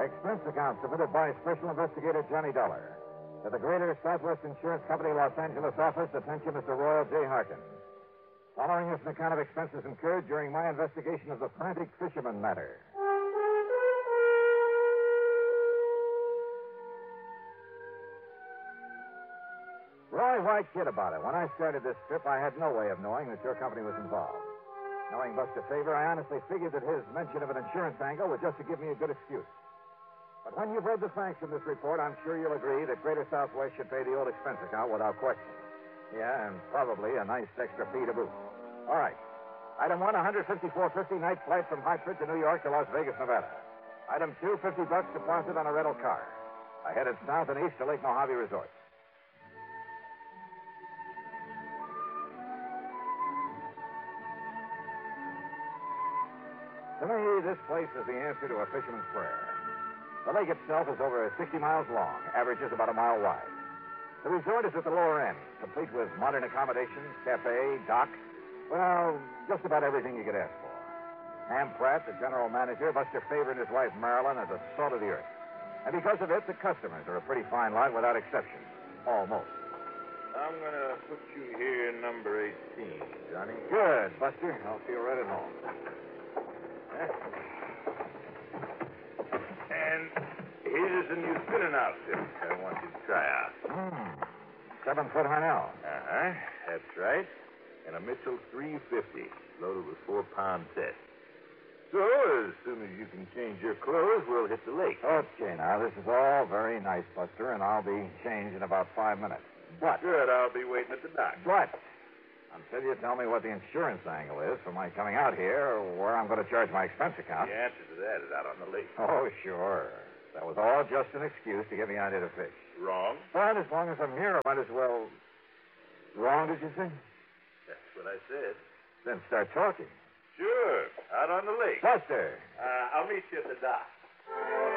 Expense account submitted by Special Investigator Johnny Dollar. To the Greater Southwest Insurance Company, Los Angeles office, attention Mr. Royal J. Harkin. Following is an account of expenses incurred during my investigation of the frantic fisherman matter. Roy, why kid about it? When I started this trip, I had no way of knowing that your company was involved. Knowing Buster Favor, I honestly figured that his mention of an insurance angle was just to give me a good excuse. But when you've read the facts in this report, I'm sure you'll agree that Greater Southwest should pay the old expense account without question. Yeah, and probably a nice extra fee to boot. All right. Item 1, $154.50 night flight from Hartford to New York to Las Vegas, Nevada. Item 2, $50 deposit on a rental car. I headed south and east to Lake Mojave Resort. To me, this place is the answer to a fisherman's prayer. The lake itself is over 60 miles long, averages about a mile wide. The resort is at the lower end, complete with modern accommodations, cafe, dock. Well, just about everything you could ask for. Ham Pratt, the general manager, Buster Favor and his wife Marilyn are the salt of the earth. And because of it, the customers are a pretty fine lot without exception. Almost. I'm going to put you here number 18, Johnny. Good, Buster. I'll feel right at home. And here's a new spinning outfit I want you to try out. 7-foot Harnell. Uh-huh. That's right. And a Mitchell 350, loaded with 4-pound test. So, as soon as you can change your clothes, we'll hit the lake. Okay, now, this is all very nice, Buster, and I'll be changed in about 5 minutes. But... Good, I'll be waiting at the dock. But... until you tell me what the insurance angle is for my coming out here, or where I'm going to charge my expense account. The answer to that is out on the lake. Oh, sure. That was all just an excuse to get me out here to fish. Wrong? But as long as I'm here, I might as well... Wrong, did you say? That's what I said. Then start talking. Sure, out on the lake. Buster! I'll meet you at the dock.